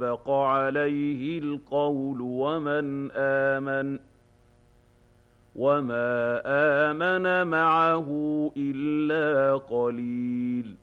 فَحَقَّ عَلَيْهِ الْقَوْلُ وَمَا آمَنَ مَعَهُ إِلَّا قَلِيلٌ